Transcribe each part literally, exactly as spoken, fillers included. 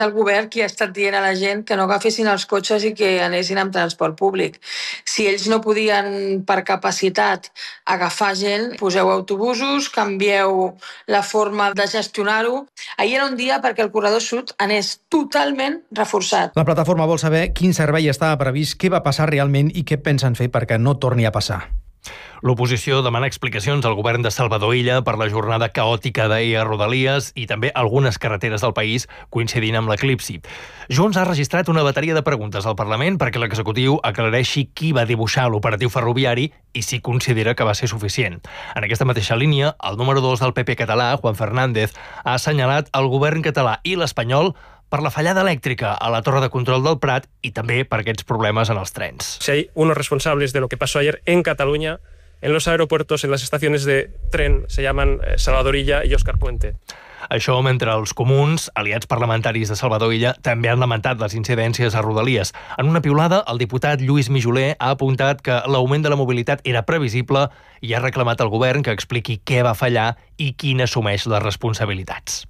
el govern qui ha estat dient a la gent que no agafessin els cotxes i que anessin amb transport públic. Si ells no podien per capacitat agafar gent, poseu autobusos, canvieu la forma de gestionar-ho. Ahir era un dia perquè el corredor sud anés totalment reforçat. La plataforma vol saber quin servei estava previst, què va passar realment i què pensen fer perquè no torni a passar. L'oposició demana explicacions al govern de Salvador Illa per la jornada caòtica d'ahir a Rodalies i també algunes carreteres del país coincidint amb l'eclipsi. Junts ha registrat una bateria de preguntes al Parlament perquè l'executiu aclareixi qui va dibuixar l'operatiu ferroviari i si considera que va ser suficient. En aquesta mateixa línia, el número dos del P P català, Juan Fernández, ha assenyalat el govern català i l'espanyol per la fallada elèctrica a la torre de control del Prat i també per aquests problemes en els trens. Si hay unos responsables de lo que pasó ayer en Cataluña, en los aeropuertos, en las estaciones de tren, se llaman Salvador Illa y Óscar Puente. Això mentre els comuns, aliats parlamentaris de Salvador Illa, també han lamentat les incidències a Rodalies. En una piulada, el diputat Lluís Mijoler ha apuntat que l'augment de la mobilitat era previsible i ha reclamat al govern que expliqui què va fallar i qui n'assumeix les responsabilitats.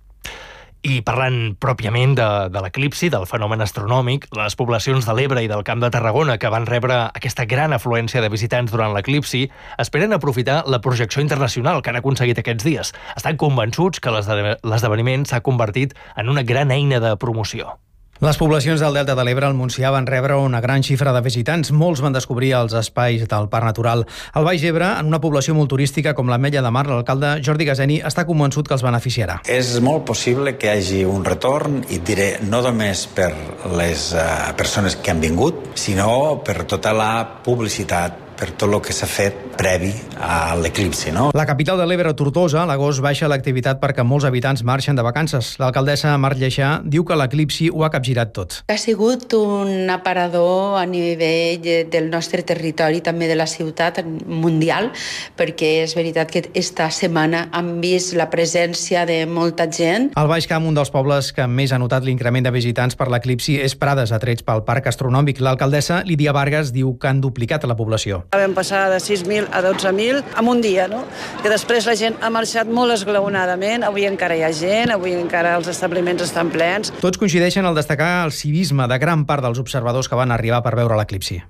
I parlant pròpiament de, de l'eclipsi, del fenomen astronòmic, les poblacions de l'Ebre i del Camp de Tarragona que van rebre aquesta gran afluència de visitants durant l'eclipsi esperen aprofitar la projecció internacional que han aconseguit aquests dies. Estan convençuts que l'esdeveniment s'ha convertit en una gran eina de promoció. Les poblacions del Delta de l'Ebre al Montsià van rebre una gran xifra de visitants. Molts van descobrir els espais del Parc Natural. Al Baix Ebre, en una població molt turística com l'Ametlla de Mar, l'alcalde Jordi Gaseni està convençut que els beneficiarà. És molt possible que hi hagi un retorn, i diré, no només per les uh, persones que han vingut, sinó per tota la publicitat, per tot el que s'ha fet previ a l'eclipsi, no? La capital de l'Ebre, Tortosa, a l'agost baixa l'activitat perquè molts habitants marxen de vacances. L'alcaldessa Mar Lleixà diu que l'eclipsi ho ha capgirat tot. Ha sigut un aparador a nivell del nostre territori, també de la ciutat mundial, perquè és veritat que esta setmana han vist la presència de molta gent. Al Baix Camp, un dels pobles que més ha notat l'increment de visitants per l'eclipsi és Prades, atrets pel Parc Astronòmic. L'alcaldessa Lídia Vargas diu que han duplicat la població. Vam passar de sis mil a dotze mil en un dia, no? Que després la gent ha marxat molt esglaonadament, avui encara hi ha gent, avui encara els establiments estan plens. Tots coincideixen al destacar el civisme de gran part dels observadors que van arribar per veure l'eclipsi.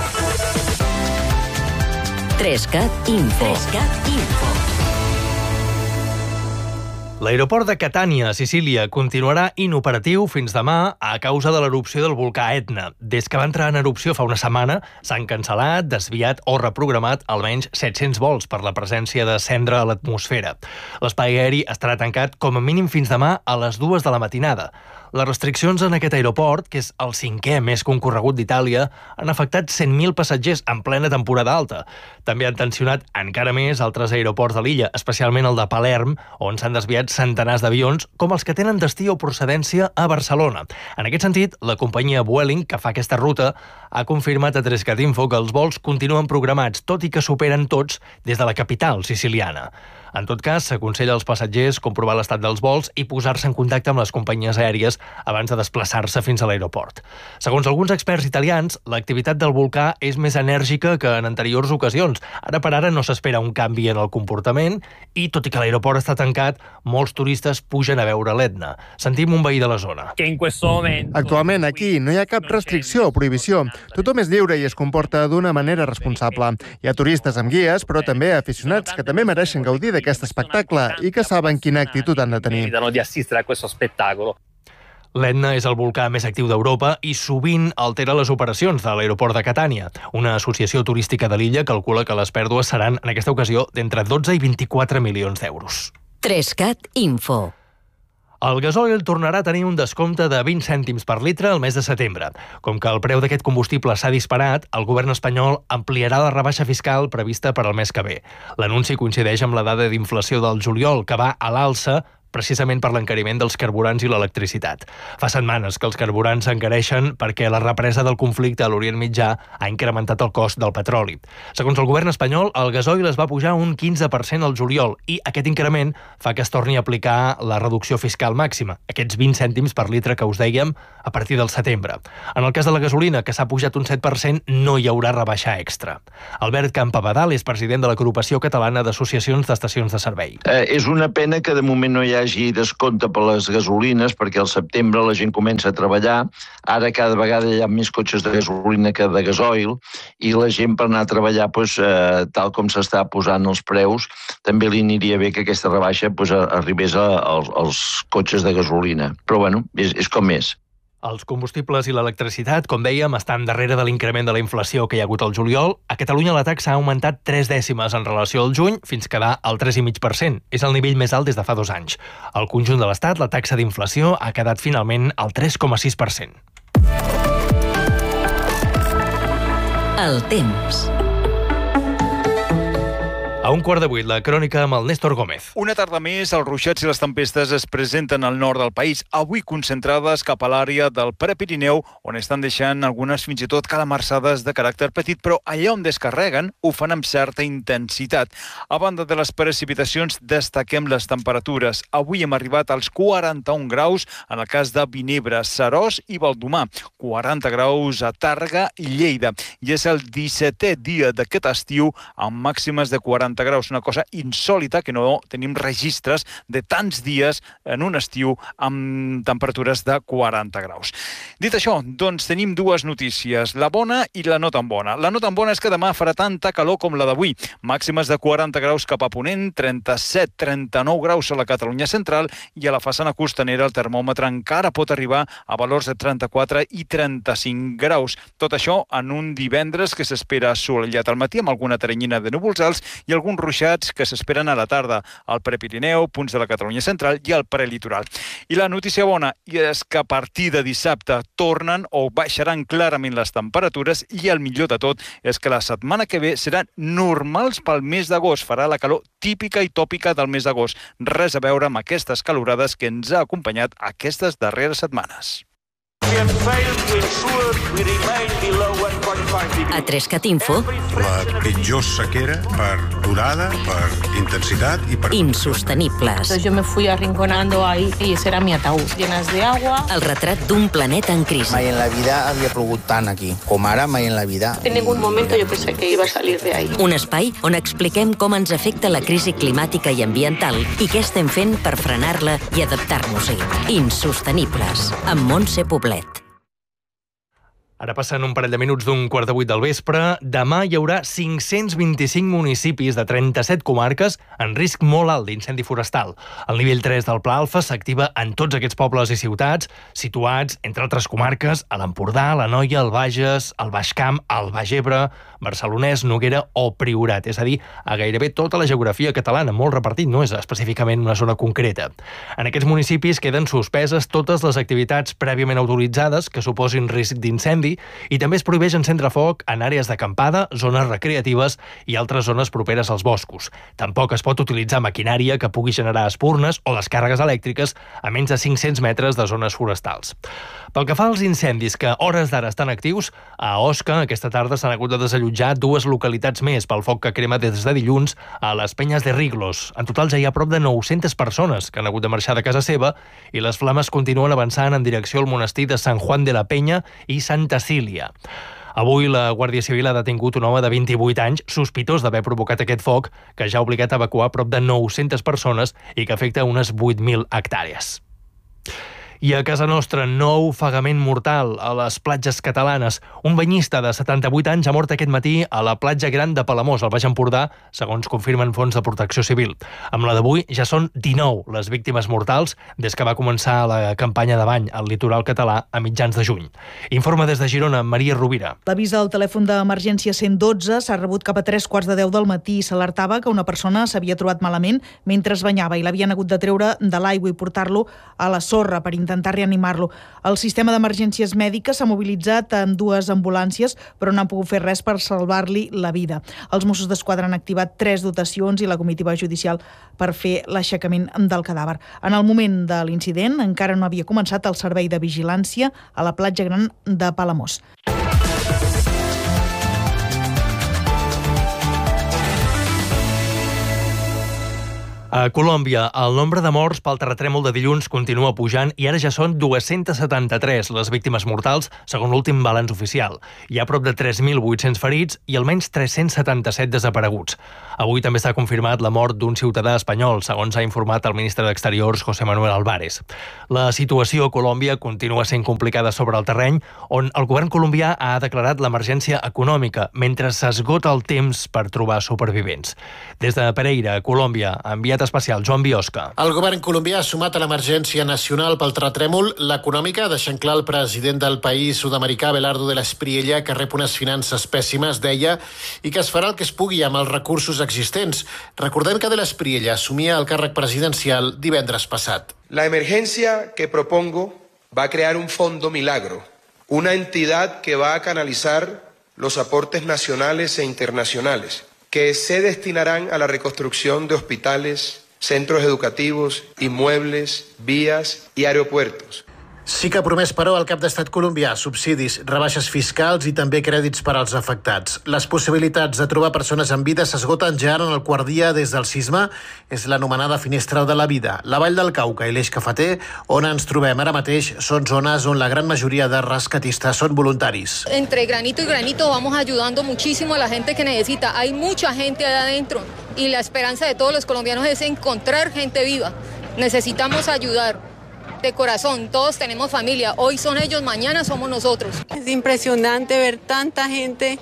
Trescat Info. Trescat Info. L'aeroport de Catània, a Sicília, continuarà inoperatiu fins demà a causa de l'erupció del volcà Etna. Des que va entrar en erupció fa una setmana, s'han cancel·lat, desviat o reprogramat almenys set-cents vols per la presència de cendra a l'atmosfera. L'espai aeri estarà tancat com a mínim fins demà a les dues de la matinada. Les restriccions en aquest aeroport, que és el cinquè més concorregut d'Itàlia, han afectat cent mil passatgers en plena temporada alta. També han tensionat encara més altres aeroports de l'illa, especialment el de Palerm, on s'han desviat centenars d'avions, com els que tenen destí o procedència a Barcelona. En aquest sentit, la companyia Vueling, que fa aquesta ruta, ha confirmat a Trescat Info que els vols continuen programats, tot i que superen tots des de la capital siciliana. En tot cas, s'aconsella als passatgers comprovar l'estat dels vols i posar-se en contacte amb les companyies aèries abans de desplaçar-se fins a l'aeroport. Segons alguns experts italians, l'activitat del volcà és més enèrgica que en anteriors ocasions. Ara per ara no s'espera un canvi en el comportament i, tot i que l'aeroport està tancat, molts turistes pugen a veure l'Etna. Sentim un veí de la zona. Actualment aquí no hi ha cap restricció o prohibició. Tothom és lliure i es comporta d'una manera responsable. Hi ha turistes amb guies, però també aficionats que també mereixen gaudir d'aquest espectacle i que saben quina actitud han de tenir. L'Etna és el volcà més actiu d'Europa i sovint altera les operacions de l'aeroport de Catània. Una associació turística de l'illa calcula que les pèrdues seran, en aquesta ocasió, d'entre dotze i vint-i-quatre milions d'euros. Trescat Info. El gasoil tornarà a tenir un descompte de vint cèntims per litre el mes de setembre. Com que el preu d'aquest combustible s'ha disparat, el govern espanyol ampliarà la rebaixa fiscal prevista per al mes que ve. L'anunci coincideix amb la dada d'inflació del juliol, que va a l'alça precisament per l'encariment dels carburants i l'electricitat. Fa setmanes que els carburants s'encareixen perquè la represa del conflicte a l'Orient Mitjà ha incrementat el cost del petroli. Segons el govern espanyol, el gasoil es va pujar un quinze per cent al juliol i aquest increment fa que es torni a aplicar la reducció fiscal màxima, aquests vint cèntims per litre que us dèiem a partir del setembre. En el cas de la gasolina, que s'ha pujat un set per cent, no hi haurà rebaixa extra. Albert Campabadal és president de l'Agrupació Catalana d'Associacions d'Estacions de Servei. Eh, és una pena que de moment no hi hagi hagi descompte per les gasolines, perquè al setembre la gent comença a treballar, ara cada vegada hi ha més cotxes de gasolina que de gasoil, i la gent per anar a treballar, doncs, eh, tal com s'està posant els preus, també li aniria bé que aquesta rebaixa doncs, arribés a, als, als cotxes de gasolina. Però bueno, és, és com és. Els combustibles i l'electricitat, com dèiem, estan darrere de l'increment de la inflació que hi ha hagut al juliol. A Catalunya la taxa ha augmentat tres dècimes en relació al juny, fins a quedar al tres coma cinc per cent. És el nivell més alt des de fa dos anys. Al conjunt de l'Estat, la taxa d'inflació ha quedat finalment al tres coma sis per cent. El temps. A un quart de vuit, la crònica amb el Néstor Gómez. Una tarda més, els ruixats i les tempestes es presenten al nord del país, avui concentrades cap a l'àrea del Prepirineu, on estan deixant algunes fins i tot calamarsades de caràcter petit, però allà on descarreguen ho fan amb certa intensitat. A banda de les precipitacions, destaquem les temperatures. Avui hem arribat als quaranta-un graus en el cas de Vinebre, Seròs i Baldomà, quaranta graus a Tàrrega i Lleida. I és el dissetè dia d'aquest estiu amb màximes de quaranta graus, una cosa insòlita que no tenim registres de tants dies en un estiu amb temperatures de quaranta graus. Dit això, doncs tenim dues notícies, la bona i la no tan bona. La no tan bona és que demà farà tanta calor com la d'avui, màximes de quaranta graus cap a Ponent, trenta-set a trenta-nou graus a la Catalunya central i a la façana costanera el termòmetre encara pot arribar a valors de trenta-quatre i trenta-cinc graus. Tot això en un divendres que s'espera assolellat al matí amb alguna teranyina de núvols alts i alguns ruixats que s'esperen a la tarda al Prepirineu, punts de la Catalunya central i al prelitoral. I la notícia bona és que a partir de dissabte tornen o baixaran clarament les temperatures i el millor de tot és que la setmana que ve seran normals pel mes d'agost. Farà la calor típica i tòpica del mes d'agost. Res a veure amb aquestes calorades que ens ha acompanyat aquestes darreres setmanes. A Trescat Info. La pitjor sequera per durada, per intensitat i per... Insostenibles. Yo me fui arrinconando ahí y ese era mi ataúd, llenas de agua. El retrat d'un planeta en crisi. Mai en la vida havia plogut tant aquí, com ara mai en la vida. En ningún momento yo pensé que iba a salir de ahí. Un espai on expliquem com ens afecta la crisi climàtica i ambiental i què estem fent per frenar-la i adaptar-nos-hi. Insostenibles, amb Montse Poblet. Ara passen un parell de minuts d'un quart de vuit del vespre. Demà hi haurà cinc-cents vint-i-cinc municipis de trenta-set comarques en risc molt alt d'incendi forestal. El nivell tres del Pla Alfa s'activa en tots aquests pobles i ciutats, situats, entre altres comarques, a l'Empordà, la Noia, el Bages, el Baix Camp, el Baix Ebre, Barcelonès, Noguera o Priorat. És a dir, a gairebé tota la geografia catalana, molt repartit, no és específicament una zona concreta. En aquests municipis queden suspeses totes les activitats prèviament autoritzades que suposin risc d'incendi i també es prohibeix encendre foc en àrees d'acampada, zones recreatives i altres zones properes als boscos. Tampoc es pot utilitzar maquinària que pugui generar espurnes o descàrregues elèctriques a menys de cinc-cents metres de zones forestals. Pel que fa als incendis que a hores d'ara estan actius, a Osca aquesta tarda s'han hagut de desallotjar dues localitats més pel foc que crema des de dilluns a les Penyes de Riglos. En total ja hi ha prop de nou-centes persones que han hagut de marxar de casa seva i les flames continuen avançant en direcció al monestir de Sant Juan de la Penya i Santa Cília. Avui la Guàrdia Civil ha detingut un home de vint-i-vuit anys sospitós d'haver provocat aquest foc que ja ha obligat a evacuar prop de nou-centes persones i que afecta unes vuit mil hectàrees. I a casa nostra, nou ofegament mortal a les platges catalanes. Un banyista de setanta-vuit anys ha mort aquest matí a la platja Gran de Palamós, al Baix Empordà, segons confirmen fons de protecció civil. Amb la d'avui ja són dinou les víctimes mortals des que va començar la campanya de bany al litoral català a mitjans de juny. Informa des de Girona, Maria Rovira. L'avís al telèfon d'emergència cent dotze s'ha rebut cap a tres quarts de deu del matí i s'alertava que una persona s'havia trobat malament mentre es banyava i l'havien hagut de treure de l'aigua i portar-lo a la sorra per intentar reanimar-lo. El sistema d'emergències mèdiques s'ha mobilitzat amb dues ambulàncies, però no han pogut fer res per salvar-li la vida. Els Mossos d'Esquadra han activat tres dotacions i la comitiva judicial per fer l'aixecament del cadàver. En el moment de l'incident encara no havia començat el servei de vigilància a la platja Gran de Palamós. A Colòmbia, el nombre de morts pel terratrèmol de dilluns continua pujant i ara ja són dues-centes setanta-tres les víctimes mortals, segons l'últim balanç oficial. Hi ha prop de tres mil vuit-cents ferits i almenys tres-cents setanta-set desapareguts. Avui també s'ha confirmat la mort d'un ciutadà espanyol, segons ha informat el ministre d'Exteriors, José Manuel Álvarez. La situació a Colòmbia continua sent complicada sobre el terreny, on el govern colombià ha declarat l'emergència econòmica, mentre s'esgota el temps per trobar supervivents. Des de Pereira, Colòmbia, ha enviat especial Joan Biosca. El govern colombià ha sumat a l'emergència nacional pel terratrèmol l'econòmica, deixant clar el president del país sud-americà, Abelardo de la Espriella, que rep unes finances pèssimes, deia, i que es farà el que es pugui amb els recursos existents. Recordem que de la Espriella assumia el càrrec presidencial divendres passat. La emergencia que propongo va a crear un fondo milagro, una entidad que va a canalizar los aportes nacionales e internacionales, que se destinarán a la reconstrucción de hospitales, centros educativos, inmuebles, vías y aeropuertos. Sí que ha promès, però, el cap d'estat colombià subsidis, rebaixes fiscals i també crèdits per als afectats. Les possibilitats de trobar persones en vida s'esgoten ja en el quart dia des del sisme. És l'anomenada finestra de la vida. La Vall del Cauca i l'Eix Cafeter, on ens trobem ara mateix, són zones on la gran majoria de rescatistes són voluntaris. Entre granito y granito vamos ayudando muchísimo a la gente que necesita. Hay mucha gente allá adentro y la esperanza de todos los colombianos es encontrar gente viva. Necesitamos ayudar. De corazón, todos tenemos familia. Hoy son ellos, mañana somos nosotros. Es impresionante ver tanta gente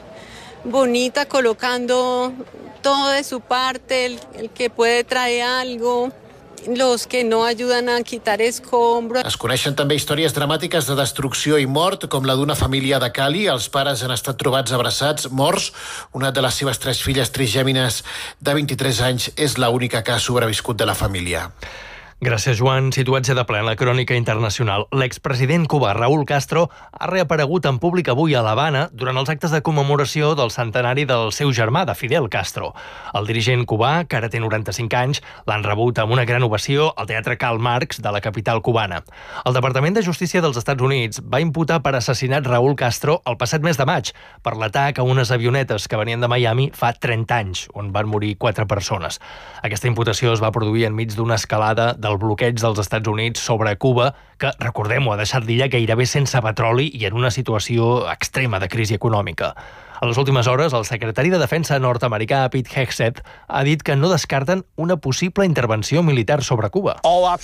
bonita colocando todo de su parte, el, el que puede traer algo, los que no ayudan a quitar escombros. Es coneixen també històries dramàtiques de destrucció i mort, com la d'una família de Cali. Els pares han estat trobats abraçats, morts. Una de les seves tres filles trigèmines de vint-i-tres anys és l'única que ha sobreviscut de la família. Gràcies, Joan. Situats ja de ple en la crònica internacional, l'expresident cubà Raúl Castro ha reaparegut en públic avui a l'Havana durant els actes de commemoració del centenari del seu germà, de Fidel Castro. El dirigent cubà, que ara té noranta-cinc anys, l'han rebut amb una gran ovació al Teatre Karl Marx de la capital cubana. El Departament de Justícia dels Estats Units va imputar per assassinat Raúl Castro el passat mes de maig per l'atac a unes avionetes que venien de Miami fa trenta anys, on van morir quatre persones. Aquesta imputació es va produir enmig d'una escalada del bloqueig dels Estats Units sobre Cuba, que, recordem-ho, ha deixat l'illa gairebé sense petroli i en una situació extrema de crisi econòmica. A les últimes hores, el secretari de Defensa nord-americà, Pete Hegseth, ha dit que no descarten una possible intervenció militar sobre Cuba.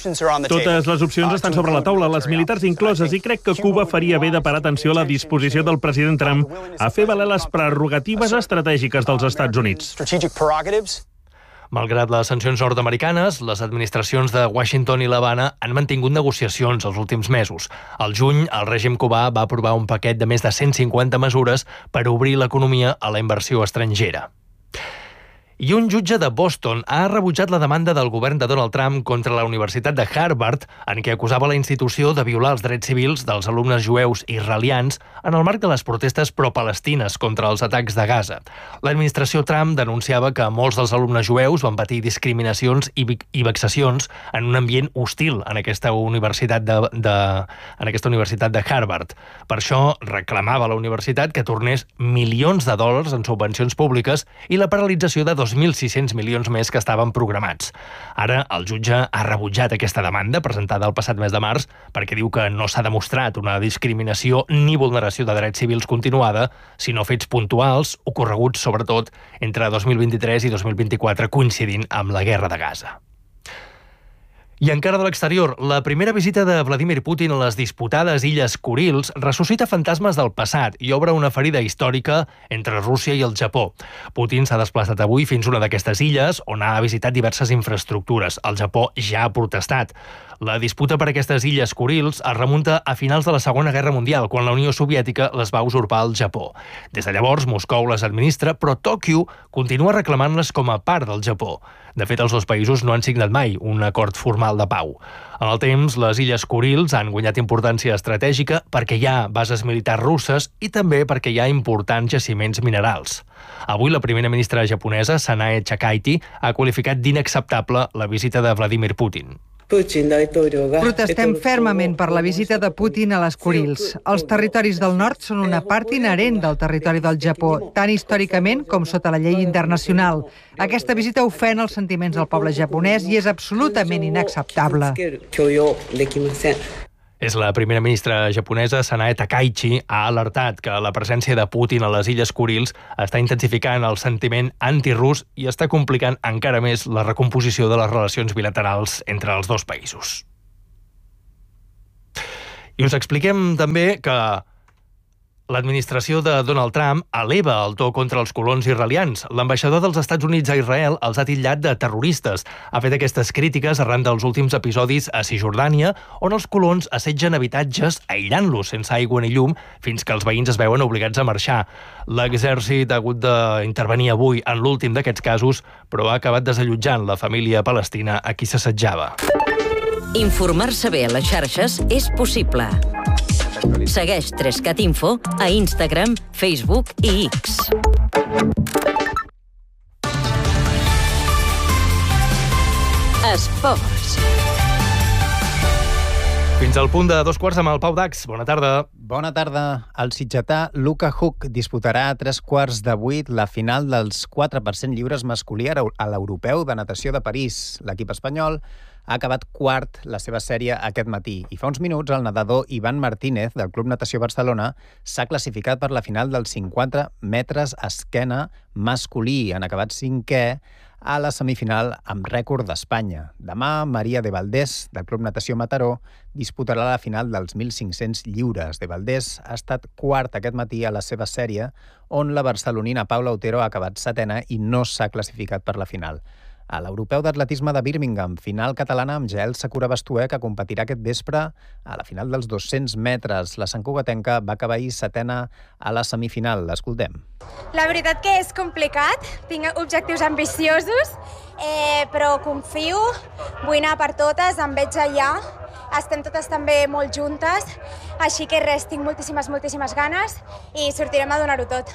Totes les opcions estan sobre la taula, les militars incloses, i crec que Cuba faria bé de parar atenció a la disposició del president Trump a fer valer les prerrogatives estratègiques dels Estats Units. Malgrat les sancions nord-americanes, les administracions de Washington i l'Havana han mantingut negociacions els últims mesos. Al juny, el règim cubà va aprovar un paquet de més de cent cinquanta mesures per obrir l'economia a la inversió estrangera. I un jutge de Boston ha rebutjat la demanda del govern de Donald Trump contra la Universitat de Harvard, en què acusava la institució de violar els drets civils dels alumnes jueus israelians en el marc de les protestes pro-palestines contra els atacs de Gaza. L'administració Trump denunciava que molts dels alumnes jueus van patir discriminacions i, i vexacions en un ambient hostil en aquesta universitat de, de, en aquesta universitat de Harvard. Per això reclamava a la universitat que tornés milions de dòlars en subvencions públiques i la paralització de dos mil sis-cents milions més que estaven programats. Ara, el jutge ha rebutjat aquesta demanda presentada el passat mes de març perquè diu que no s'ha demostrat una discriminació ni vulneració de drets civils continuada, sinó fets puntuals, ocorreguts sobretot entre dos mil vint-i-tres i dos mil vint-i-quatre, coincidint amb la guerra de Gaza. I encara de l'exterior, la primera visita de Vladimir Putin a les disputades Illes Kurils ressuscita fantasmes del passat i obre una ferida històrica entre Rússia i el Japó. Putin s'ha desplaçat avui fins a una d'aquestes illes, on ha visitat diverses infraestructures. El Japó ja ha protestat. La disputa per aquestes Illes Kurils es remunta a finals de la Segona Guerra Mundial, quan la Unió Soviètica les va usurpar al Japó. Des de llavors, Moscou les administra, però Tòquio continua reclamant-les com a part del Japó. De fet, els dos països no han signat mai un acord formal de pau. En el temps, les Illes Kurils han guanyat importància estratègica perquè hi ha bases militars russes i també perquè hi ha importants jaciments minerals. Avui, la primera ministra japonesa, Sanae Chakaiti, ha qualificat d'inacceptable la visita de Vladimir Putin. Protestem fermament per la visita de Putin a les Kurils. Els territoris del nord són una part inherent del territori del Japó, tant històricament com sota la llei internacional. Aquesta visita ofèn els sentiments del poble japonès i és absolutament inacceptable. És la primera ministra japonesa, Sanae Takaichi, ha alertat que la presència de Putin a les Illes Kurils està intensificant el sentiment antirus i està complicant encara més la recomposició de les relacions bilaterals entre els dos països. I us expliquem també que l'administració de Donald Trump eleva el to contra els colons israelians. L'ambaixador dels Estats Units a Israel els ha titllat de terroristes. Ha fet aquestes crítiques arran dels últims episodis a Cisjordània, on els colons assetgen habitatges aïllant-los sense aigua ni llum fins que els veïns es veuen obligats a marxar. L'exèrcit ha hagut d'intervenir avui en l'últim d'aquests casos, però ha acabat desallotjant la família palestina a qui s'assetjava. Informar-se bé a les xarxes és possible. Segueix Trescat Info a Instagram, Facebook i X. Esports. Fins al punt de dos quarts amb el Pau Dax. Bona tarda. Bona tarda. El sitgetà Luka Huk disputarà a tres quarts de vuit la final dels quatre per cent lliures masculí a l'Europeu de Natació de París. L'equip espanyol ha acabat quart la seva sèrie aquest matí i fa uns minuts el nedador Ivan Martínez del Club Natació Barcelona s'ha classificat per la final dels cinquanta metres esquena masculí. Han acabat cinquè a la semifinal amb rècord d'Espanya. Demà, Maria de Valdés, del Club Natació Mataró, disputarà la final dels mil cinc-cents lliures. De Valdés ha estat quart aquest matí a la seva sèrie, on la barcelonina Paula Otero ha acabat setena i no s'ha classificat per la final. A l'Europeu d'Atletisme de Birmingham, final catalana amb Jael Sakura Bastué, que competirà aquest vespre a la final dels dos-cents metres. La santcugatenca va acabar ahir setena a la semifinal. L'escoltem. La veritat que és complicat, tinc objectius ambiciosos, eh, però confio, vull anar per totes, em veig allà, estem totes també molt juntes, així que res, tinc moltíssimes, moltíssimes ganes i sortirem a donar-ho tot.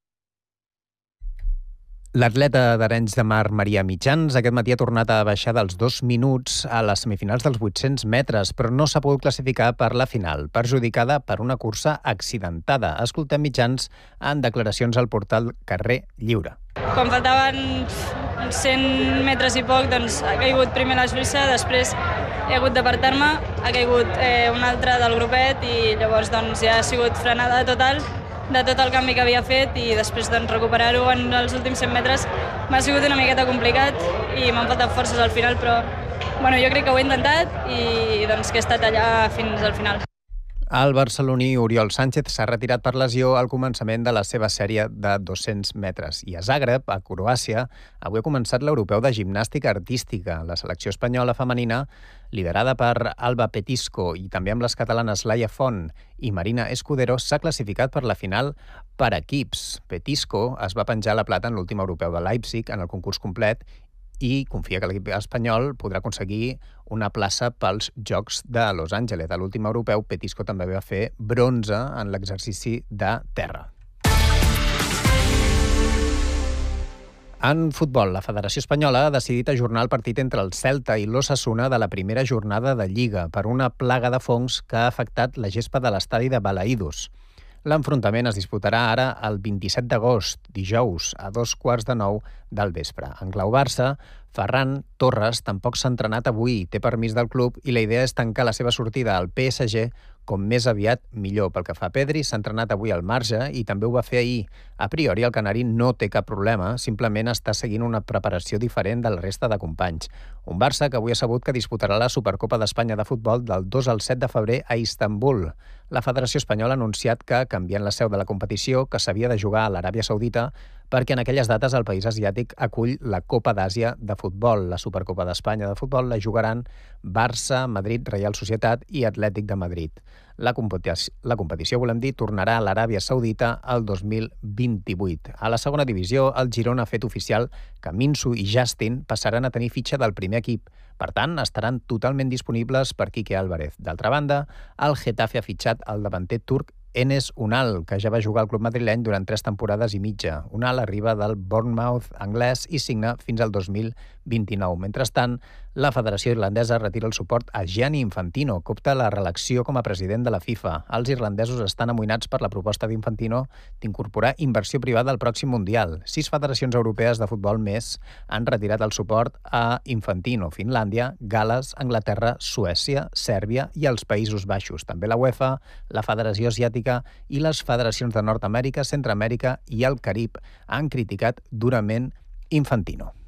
L'atleta d'Arenys de Mar, Maria Mitjans, aquest matí ha tornat a baixar dels dos minuts a les semifinals dels vuit-cents metres, però no s'ha pogut classificar per la final, perjudicada per una cursa accidentada. Escoltem Mitjans en declaracions al portal Carrer Lliure. Quan faltaven cent metres i poc, doncs ha caigut primer l'esbrissa, després he hagut d'apartar-me, ha caigut eh, un altre del grupet i llavors doncs, ja ha sigut frenada total de tot el canvi que havia fet i després doncs, recuperar-ho en els últims cent metres m'ha sigut una miqueta complicat i m'han faltat forces al final, però bueno, jo crec que ho he intentat i doncs, que he estat allà fins al final. El barceloní Oriol Sánchez s'ha retirat per lesió al començament de la seva sèrie de dos-cents metres. I a Zagreb, a Croàcia, avui ha començat l'Europeu de Gimnàstica Artística. La selecció espanyola femenina, liderada per Alba Petisco i també amb les catalanes Laia Font i Marina Escudero, s'ha classificat per la final per equips. Petisco es va penjar la plata en l'últim europeu de Leipzig en el concurs complet i confia que l'equip espanyol podrà aconseguir una plaça pels Jocs de Los Angeles. A l'últim europeu, Petisco també va fer bronze en l'exercici de terra. En futbol, la Federació Espanyola ha decidit ajornar el partit entre el Celta i l'Osasuna de la primera jornada de Lliga per una plaga de fongs que ha afectat la gespa de l'estadi de Balaïdos. L'enfrontament es disputarà ara el vint-i-set d'agost, dijous, a dos quarts de nou del vespre. En clau Barça, Ferran Torres tampoc s'ha entrenat avui, té permís del club i la idea és tancar la seva sortida al P S G com més aviat millor. Pel que fa a Pedri, s'ha entrenat avui al marge i també ho va fer ahir. A priori, el canari no té cap problema, simplement està seguint una preparació diferent de la resta de companys. Un Barça que avui ha sabut que disputarà la Supercopa d'Espanya de futbol del dos al set de febrer a Istanbul. La Federació Espanyola ha anunciat que, canviant la seu de la competició, que s'havia de jugar a l'Aràbia Saudita, perquè en aquelles dates el país asiàtic acull la Copa d'Àsia de futbol. La Supercopa d'Espanya de futbol la jugaran Barça, Madrid, Reial Societat i Atlètic de Madrid. La competició, la competició, volem dir, tornarà a l'Aràbia Saudita el dos mil vint-i-vuit. A la segona divisió, el Girona ha fet oficial que Minsu i Justin passaran a tenir fitxa del primer equip. Per tant, estaran totalment disponibles per Quique Álvarez. D'altra banda, el Getafe ha fitxat el davanter turc Enes Unal, que ja va jugar al club madrileny durant tres temporades i mitja. Unal arriba del Bournemouth anglès i signa fins al dos mil vint-i-nou. Mentrestant, la Federació Irlandesa retira el suport a Gianni Infantino, que opta a la reelecció com a president de la FIFA. Els irlandesos estan amoïnats per la proposta d'Infantino d'incorporar inversió privada al pròxim Mundial. Sis federacions europees de futbol més han retirat el suport a Infantino: Finlàndia, Gal·les, Anglaterra, Suècia, Sèrbia i els Països Baixos. També la UEFA, la Federació Asiàtica i les federacions de Nord-Amèrica, Centreamèrica i el Carib han criticat durament Infantino.